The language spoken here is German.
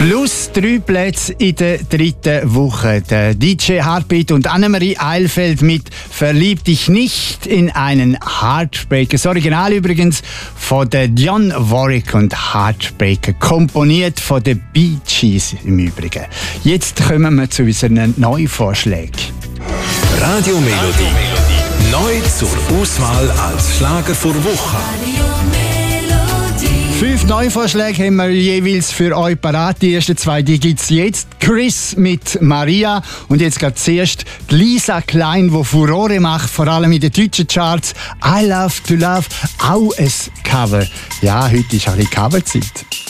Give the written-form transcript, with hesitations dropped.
Plus 3 Plätze in der dritten Woche. Der DJ Heartbeat und Annemarie Eilfeld mit «Verlieb dich nicht in einen Heartbreaker». Das Original übrigens von der Dionne Warwick und Heartbreaker. Komponiert von den Bee Gees im Übrigen. Jetzt kommen wir zu unseren Neuvorschlägen. Radio Melodie. Neu zur Auswahl als Schlager vor Woche. 5 Neuvorschläge haben wir jeweils für euch parat. Die ersten 2 gibt es jetzt. Chris mit Maria. Und jetzt geht zuerst Lisa Klein, die Furore macht, vor allem in den deutschen Charts. I Love to Love, auch ein Cover. Ja, heute ist ein bisschen Coverzeit.